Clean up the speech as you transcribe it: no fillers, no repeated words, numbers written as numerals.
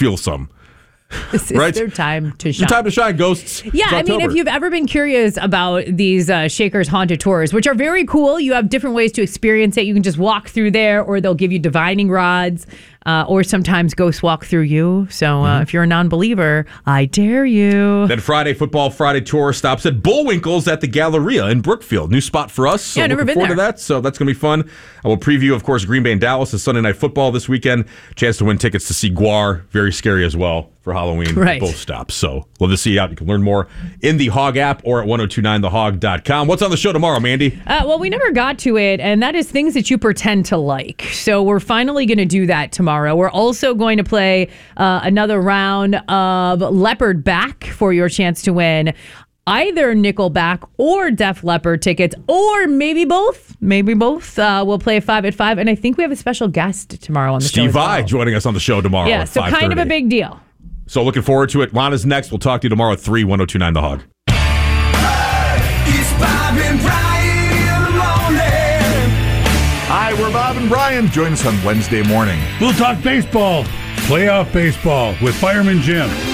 feel some. This is right? their time to shine. Your time to shine, ghosts. Yeah, It's I mean, October. if you've ever been curious about these Shakers Haunted Tours, which are very cool, you have different ways to experience it. You can just walk through there, or they'll give you divining rods, or sometimes ghosts walk through you. So if you're a non-believer, I dare you. Then Football Friday tour stops at Bullwinkle's at the Galleria in Brookfield. New spot for us. So Yeah, never looking been forward to there. that. So that's going to be fun. I will preview, of course, Green Bay and Dallas is Sunday Night Football this weekend. Chance to win tickets to see Guar. Very scary as well for Halloween. Right. Both stops. So love to see you out. You can learn more in the Hog app or at 1029thehog.com. What's on the show tomorrow, Mandy? Well, we never got to it, and that is things that you pretend to like. So we're finally going to do that tomorrow. We're also going to play another round of Leopard Back for your chance to win either Nickelback or Def Leppard tickets, or maybe both. Maybe both. We'll play 5 at 5, and I think we have a special guest tomorrow on the show. Steve as well. Vai joining us on the show tomorrow. Yeah, at so kind of a 5:30. big deal. So looking forward to it. Lana's next. We'll talk to you tomorrow at 3, 1029 The Hog. It's Bob and Brian in the morning. Hi, we're Bob and Brian. Join us on Wednesday morning. We'll talk baseball, playoff baseball with Fireman Jim.